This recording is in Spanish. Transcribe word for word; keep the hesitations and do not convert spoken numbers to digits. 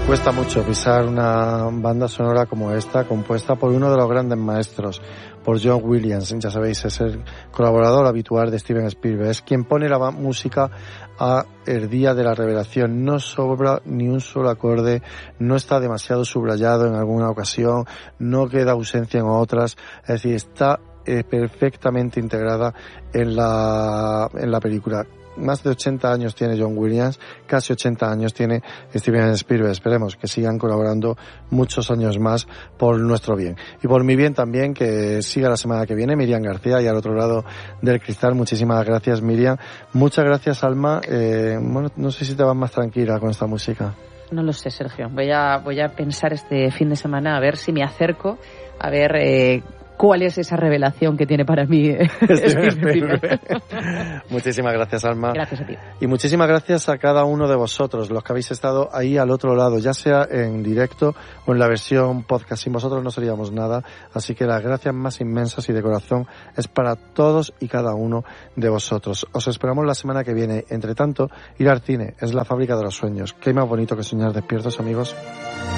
Cuesta mucho pisar una banda sonora como esta, compuesta por uno de los grandes maestros, por John Williams. Ya sabéis, es el colaborador habitual de Steven Spielberg. Es quien pone la música a el día de la revelación. No sobra ni un solo acorde, no está demasiado subrayado en alguna ocasión, no queda ausencia en otras. Es decir, está eh, perfectamente integrada en la, en la película. Más de ochenta años tiene John Williams, casi ochenta años tiene Steven Spielberg. Esperemos que sigan colaborando muchos años más por nuestro bien. Y por mi bien también, que siga la semana que viene Miriam García y al otro lado del cristal. Muchísimas gracias, Miriam. Muchas gracias, Alma. Eh, bueno, no sé si te vas más tranquila con esta música. No lo sé, Sergio. Voy a, voy a pensar este fin de semana a ver si me acerco, a ver... Eh, ¿cuál es esa revelación que tiene para mí Spielberg? Muchísimas gracias, Alma. Gracias a ti. Y muchísimas gracias a cada uno de vosotros, los que habéis estado ahí al otro lado, ya sea en directo o en la versión podcast. Sin vosotros no seríamos nada, así que las gracias más inmensas y de corazón es para todos y cada uno de vosotros. Os esperamos la semana que viene. Entre tanto, ir al cine es la fábrica de los sueños. ¿Qué hay más bonito que soñar despiertos, amigos?